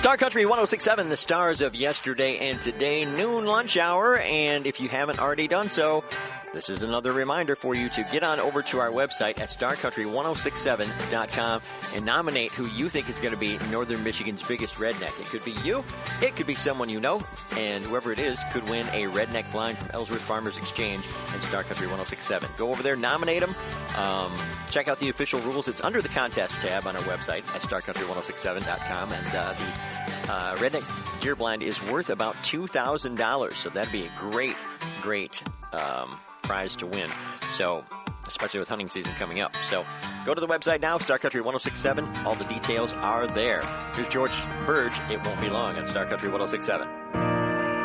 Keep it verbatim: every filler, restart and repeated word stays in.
Star Country one oh six point seven, the stars of yesterday and today, noon lunch hour. And if you haven't already done so, this is another reminder for you to get on over to our website at star country one oh six seven dot com and nominate who you think is going to be Northern Michigan's biggest redneck. It could be you, it could be someone you know, and whoever it is could win a redneck blind from Ellsworth Farmers Exchange and Star Country one oh six point seven. Go over there, nominate them, um, check out the official rules. It's under the contest tab on our website at star country one oh six seven dot com, and uh, the Uh, Redneck Deer Blind is worth about two thousand dollars, so that'd be a great, great um, prize to win. So, especially with hunting season coming up. So, go to the website now, Star Country one oh six point seven. All the details are there. Here's George Burge. It won't be long on Star Country one oh six point seven.